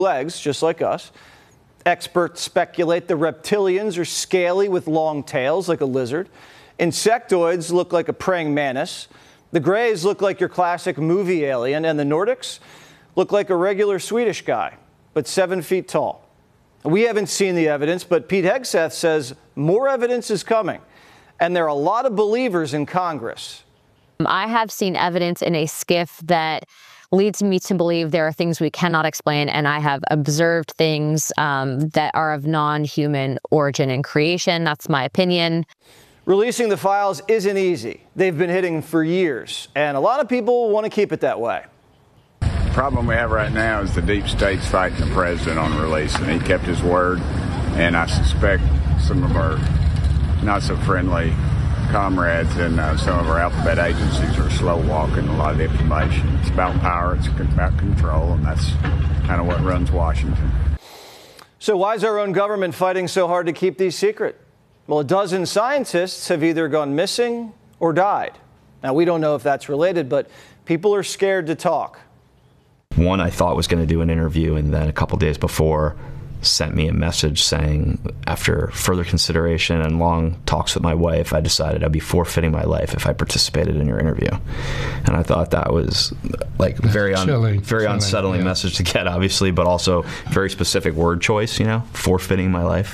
legs, just like us. Experts speculate the reptilians are scaly with long tails like a lizard. Insectoids look like a praying mantis. The Greys look like your classic movie alien, and the Nordics look like a regular Swedish guy, but 7 feet tall. We haven't seen the evidence, but Pete Hegseth says more evidence is coming, and there are a lot of believers in Congress. I have seen evidence in a skiff that leads me to believe there are things we cannot explain, and I have observed things that are of non-human origin and creation. That's my opinion. Releasing the files isn't easy. They've been hidden for years, and a lot of people want to keep it that way. The problem we have right now is the deep state's fighting the president on releasing. He kept his word, and I suspect some of our not so friendly comrades in some of our alphabet agencies are slow walking a lot of the information. It's about power, it's about control, and that's kind of what runs Washington. So why is our own government fighting so hard to keep these secret? Well, a dozen scientists have either gone missing or died. Now, we don't know if that's related, but people are scared to talk. One I thought was going to do an interview, and then a couple days before sent me a message saying, after further consideration and long talks with my wife, I decided I'd be forfeiting my life if I participated in your interview. And I thought that was like very unsettling message to get, obviously, but also very specific word choice, you know, forfeiting my life.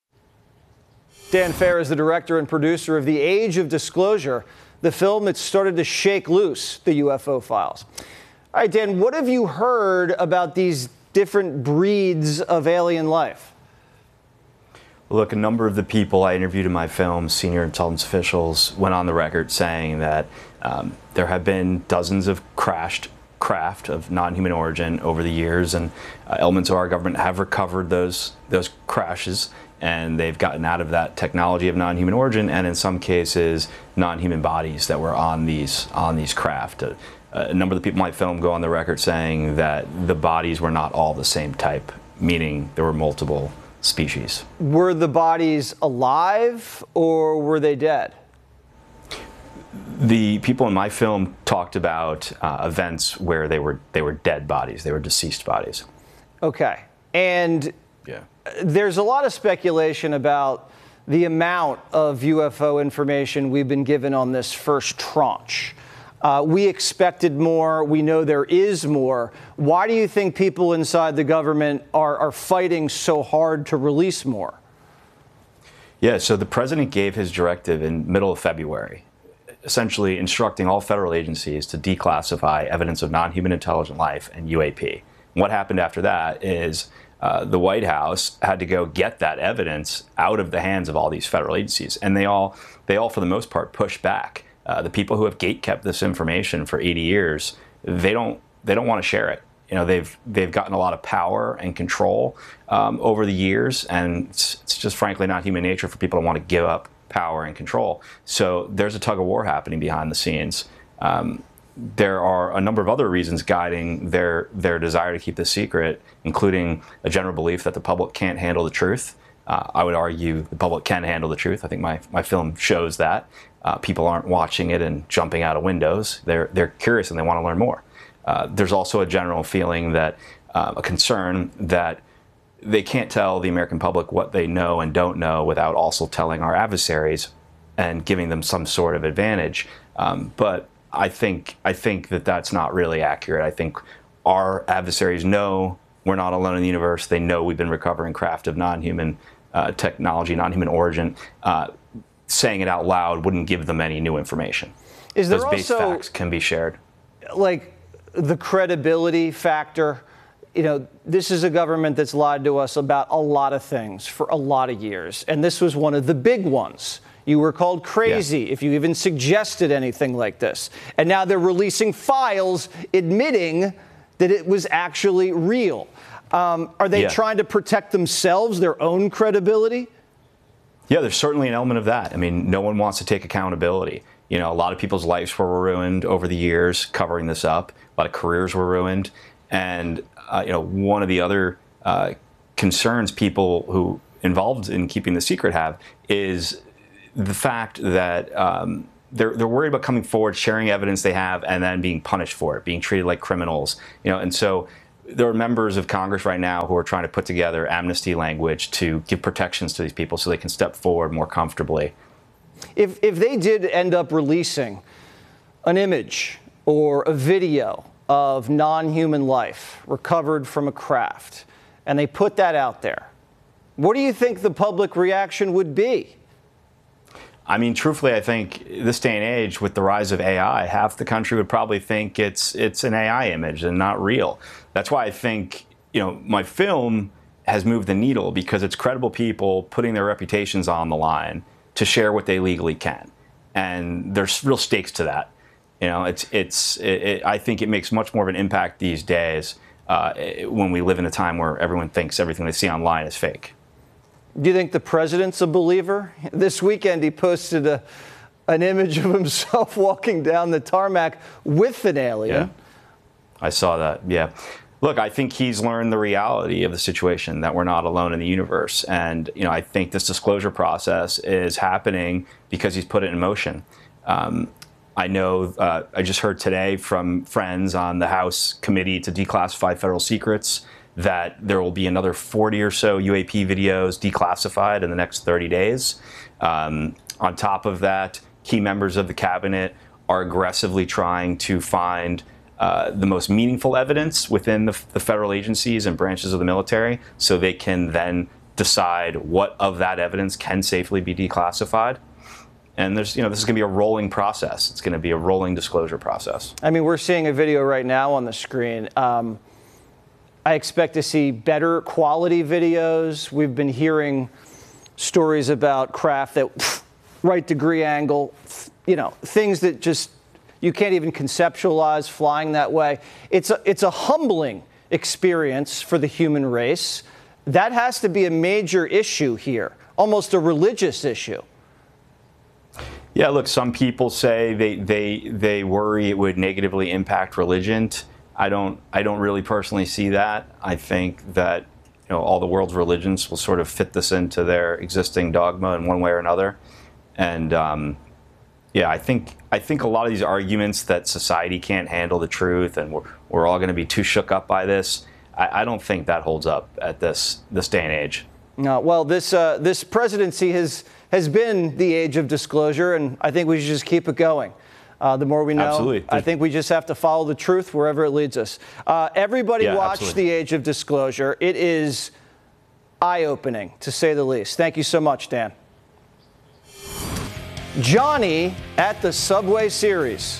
Dan Fair is the director and producer of The Age of Disclosure, the film that started to shake loose the UFO files. All right, Dan, what have you heard about these different breeds of alien life? Well, look, a number of the people I interviewed in my film, senior intelligence officials, went on the record saying that there have been dozens of crashed craft of non-human origin over the years, and elements of our government have recovered those crashes, and they've gotten out of that technology of non-human origin, and in some cases, non-human bodies that were on these craft. A number of the people in my film go on the record saying that the bodies were not all the same type, meaning there were multiple species. Were the bodies alive or were they dead? The people in my film talked about events where they were dead bodies, they were deceased bodies. Okay, and there's a lot of speculation about the amount of UFO information we've been given on this first tranche. We expected more. We know there is more. Why do you think people inside the government are fighting so hard to release more? Yeah, so the president gave his directive in middle of February, essentially instructing all federal agencies to declassify evidence of non-human intelligent life and UAP. What happened after that is the White House had to go get that evidence out of the hands of all these federal agencies, and they all for the most part pushed back. The people who have gatekept this information for 80 years, they don't want to share it. You know, they've gotten a lot of power and control over the years, and it's just frankly not human nature for people to want to give up power and control. So there's a tug of war happening behind the scenes. There are a number of other reasons guiding their desire to keep this secret, including a general belief that the public can't handle the truth. I would argue the public can handle the truth. I think my film shows that. People aren't watching it and jumping out of windows. They're curious and they want to learn more. There's also a general feeling that, a concern that they can't tell the American public what they know and don't know without also telling our adversaries and giving them some sort of advantage. But I think that that's not really accurate. I think our adversaries know we're not alone in the universe. They know we've been recovering craft of non-human technology, non-human origin. Saying it out loud wouldn't give them any new information. Is there Those base also, facts can be shared. Like the credibility factor? You know, this is a government that's lied to us about a lot of things for a lot of years, and this was one of the big ones. You were called crazy if you even suggested anything like this. And now they're releasing files admitting that it was actually real. Are they trying to protect themselves, their own credibility? Yeah, there's certainly an element of that. I mean, no one wants to take accountability. You know, a lot of people's lives were ruined over the years covering this up. A lot of careers were ruined. And, you know, one of the other concerns people who involved in keeping the secret have is the fact that they're worried about coming forward, sharing evidence they have, and then being punished for it, being treated like criminals. You know, and so there are members of Congress right now who are trying to put together amnesty language to give protections to these people so they can step forward more comfortably. If they did end up releasing an image or a video of non-human life recovered from a craft, and they put that out there, what do you think the public reaction would be? I mean, truthfully, I think this day and age, with the rise of AI, half the country would probably think it's an AI image and not real. That's why I think, my film has moved the needle, because it's credible people putting their reputations on the line to share what they legally can. And there's real stakes to that. I think it makes much more of an impact these days when we live in a time where everyone thinks everything they see online is fake. Do you think the president's a believer? This weekend, he posted an image of himself walking down the tarmac with an alien. Yeah, I saw that. Yeah. Look, I think he's learned the reality of the situation, that we're not alone in the universe. And, I think this disclosure process is happening because he's put it in motion. I know I just heard today from friends on the House Committee to Declassify Federal Secrets that there will be another 40 or so UAP videos declassified in the next 30 days. On top of that, key members of the cabinet are aggressively trying to find the most meaningful evidence within the federal agencies and branches of the military, so they can then decide what of that evidence can safely be declassified. And this is going to be a rolling process. It's going to be a rolling disclosure process. I mean, we're seeing a video right now on the screen. I expect to see better quality videos. We've been hearing stories about craft that right degree angle, things that just you can't even conceptualize flying that way. It's a humbling experience for the human race. That has to be a major issue here, almost a religious issue. Yeah, look, some people say they worry it would negatively impact religion. I don't really personally see that. I think that all the world's religions will sort of fit this into their existing dogma in one way or another. And I think a lot of these arguments that society can't handle the truth and we're all going to be too shook up by this, I don't think that holds up at this day and age. No, well, this presidency has been the age of disclosure, and I think we should just keep it going. The more we know, absolutely. I think we just have to follow the truth wherever it leads us. Everybody watch absolutely. The Age of Disclosure. It is eye-opening, to say the least. Thank you so much, Dan. Johnny at the Subway Series.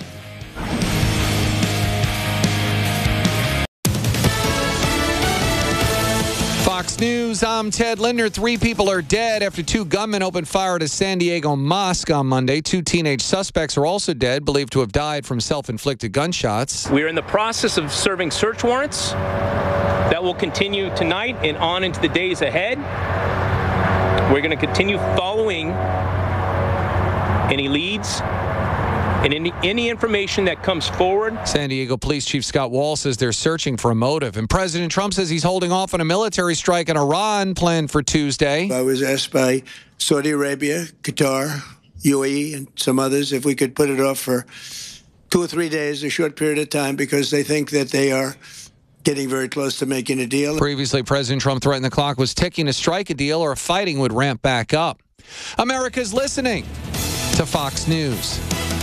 Fox News, I'm Ted Linder. 3 people are dead after 2 gunmen opened fire at a San Diego mosque on Monday. 2 teenage suspects are also dead, believed to have died from self-inflicted gunshots. We're in the process of serving search warrants that will continue tonight and on into the days ahead. We're going to continue following any leads and any information that comes forward. San Diego Police Chief Scott Wall says they're searching for a motive. And President Trump says he's holding off on a military strike in Iran planned for Tuesday. I was asked by Saudi Arabia, Qatar, UAE, and some others if we could put it off for 2 or 3 days, a short period of time, because they think that they are getting very close to making a deal. Previously, President Trump threatened the clock was ticking to strike a deal or fighting would ramp back up. America's listening to Fox News.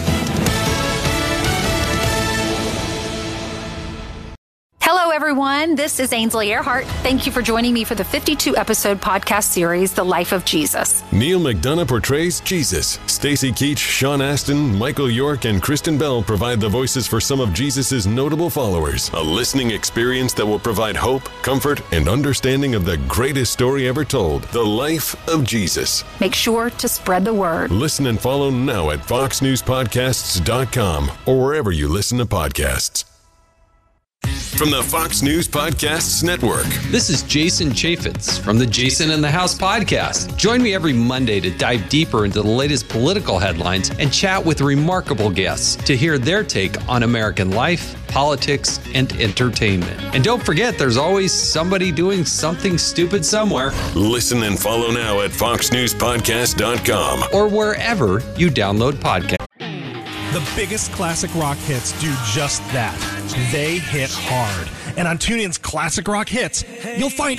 Hello, everyone. This is Ainsley Earhart. Thank you for joining me for the 52-episode podcast series, The Life of Jesus. Neil McDonough portrays Jesus. Stacy Keach, Sean Astin, Michael York, and Kristen Bell provide the voices for some of Jesus' notable followers. A listening experience that will provide hope, comfort, and understanding of the greatest story ever told, The Life of Jesus. Make sure to spread the word. Listen and follow now at foxnewspodcasts.com or wherever you listen to podcasts. From the Fox News Podcasts Network. This is Jason Chaffetz from the Jason in the House podcast. Join me every Monday to dive deeper into the latest political headlines and chat with remarkable guests to hear their take on American life, politics, and entertainment. And don't forget, there's always somebody doing something stupid somewhere. Listen and follow now at foxnewspodcast.com or wherever you download podcasts. The biggest classic rock hits do just that. They hit hard. And on TuneIn's classic rock hits, you'll find